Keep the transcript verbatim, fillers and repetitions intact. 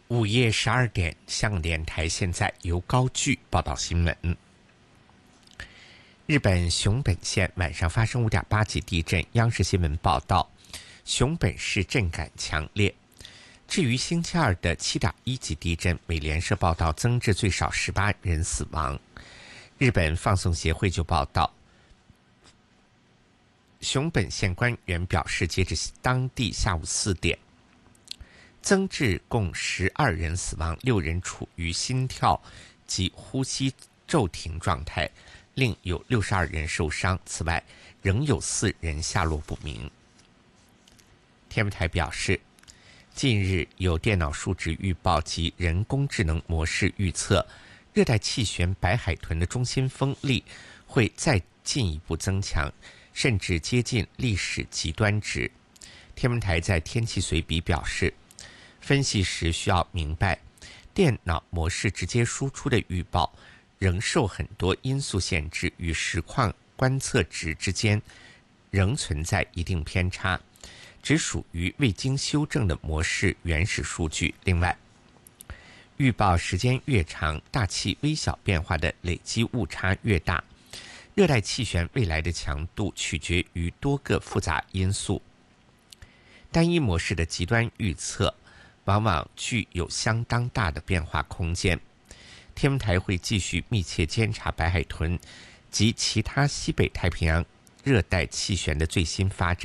午夜十二点，香港电台现在由高炬报道新闻。日本熊本县晚上发生 五点八 级地震，央视新闻报道，熊本市震感强烈。至于星期二的 七点一 级地震，美联社报道增至最少十八人死亡。日本放送协会就报道，熊本县官员表示，截至当地下午四点，增至共十二人死亡，六人处于心跳及呼吸骤停状态，另有六十二人受伤。此外，仍有四人下落不明。天文台表示，近日有电脑数值预报及人工智能模式预测，热带气旋白海豚的中心风力会再进一步增强，甚至接近历史极端值。天文台在天气随笔表示，分析时需要明白，电脑模式直接输出的预报仍受很多因素限制，与实况观测值之间仍存在一定偏差，只属于未经修正的模式原始数据。另外，预报时间越长，大气微小变化的累积误差越大。热带气旋未来的强度取决于多个复杂因素，单一模式的极端预测往往具有相当大的变化空间。天文台会继续密切监察白海豚及其他西北太平洋热带气旋的最新发展。